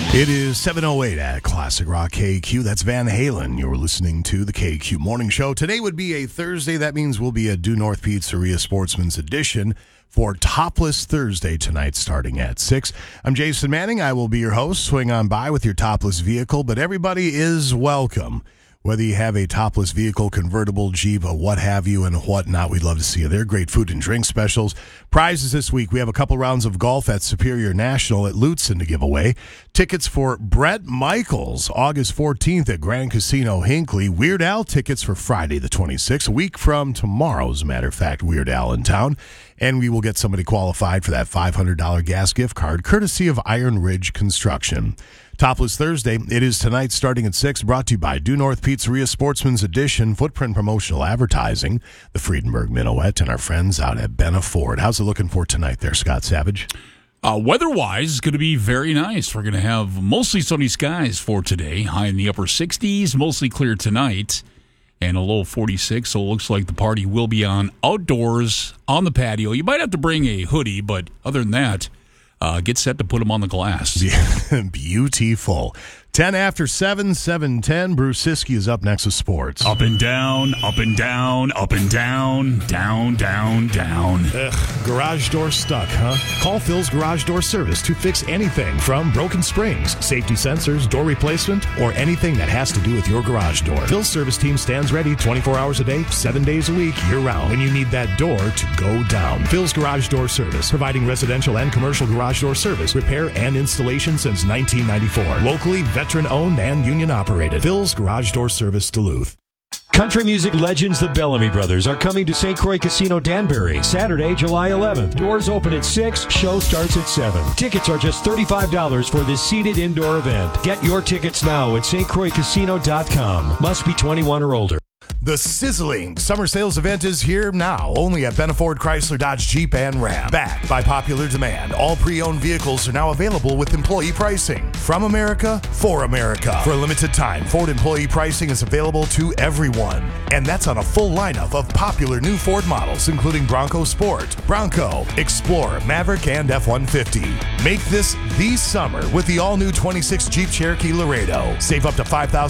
It is 7:08 at Classic Rock KQ. That's Van Halen. You're listening to the KQ Morning Show. Today would be a Thursday. That means we'll be at Due North Pizzeria Sportsman's Edition for Topless Thursday tonight starting at 6. I'm Jason Manning. I will be your host. Swing on by with your topless vehicle, but everybody is welcome. Whether you have a topless vehicle, convertible, Jeep, or what have you and whatnot, we'd love to see you there. Great food and drink specials. Prizes this week. We have a couple rounds of golf at Superior National at Lutsen to give away. Tickets for Bret Michaels, August 14th at Grand Casino Hinckley. Weird Al tickets for Friday the 26th. A week from tomorrow, as a matter of fact, Weird Al in town. And we will get somebody qualified for that $500 gas gift card, courtesy of Iron Ridge Construction. Topless Thursday, it is tonight starting at 6, brought to you by Due North Pizzeria Sportsman's Edition, Footprint Promotional Advertising, the Friedenberg Minuet, and our friends out at Benna Ford. How's it looking for tonight there, Scott Savage? Weather-wise, it's going to be very nice. We're going to have mostly sunny skies for today, high in the upper 60s, mostly clear tonight, and a low 46, so it looks like the party will be on outdoors on the patio. You might have to bring a hoodie, but other than that, get set to put them on the glass. Beautiful. 10 after 7, 7:10. Bruce Siskey is up next with sports. Up and down, up and down, up and down, down, down, down. Garage door stuck, huh? Call Phil's Garage Door Service to fix anything from broken springs, safety sensors, door replacement, or anything that has to do with your garage door. Phil's service team stands ready 24 hours a day, 7 days a week, year-round, when you need that door to go down. Phil's Garage Door Service, providing residential and commercial garage door service, repair, and installation since 1994. Locally, veteran-owned and union-operated. Phil's Garage Door Service, Duluth. Country music legends the Bellamy Brothers are coming to St. Croix Casino Danbury Saturday, July 11th. Doors open at 6, show starts at 7. Tickets are just $35 for this seated indoor event. Get your tickets now at stcroixcasino.com. Must be 21 or older. The sizzling summer sales event is here now, only at Benna Ford Chrysler Dodge Jeep and Ram. Backed by popular demand, all pre-owned vehicles are now available with employee pricing. From America, for America. For a limited time, Ford employee pricing is available to everyone. And that's on a full lineup of popular new Ford models, including Bronco Sport, Bronco, Explorer, Maverick, and F-150. Make this the summer with the all-new 26 Jeep Cherokee Laredo. Save up to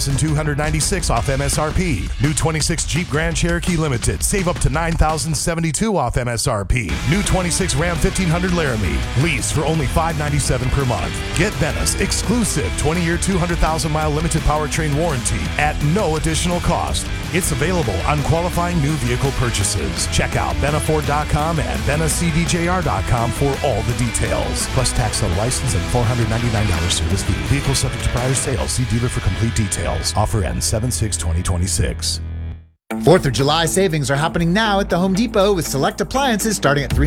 $5,296 off MSRP. New 26 Jeep Grand Cherokee Limited. Save up to $9,072 off MSRP. New 26 Ram 1500 Laramie. Lease for only $597 per month. Get Benna's exclusive 20-year, 200,000-mile limited powertrain warranty at no additional cost. It's available on qualifying new vehicle purchases. Check out BennaFord.com and BennaCDJR.com for all the details. Plus tax on license and $499 service fee. Vehicle subject to prior sale. See dealer for complete details. Offer ends 7/6/2026. 4th of July savings are happening now at the Home Depot with select appliances starting at